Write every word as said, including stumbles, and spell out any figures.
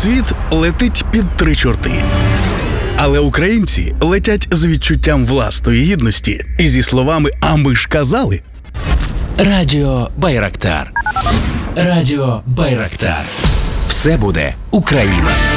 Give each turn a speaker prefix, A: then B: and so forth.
A: Світ летить під три чорти. Але українці летять з відчуттям власної гідності і зі словами «А ми ж казали».
B: Радіо Байрактар. Радіо Байрактар. Все буде Україна.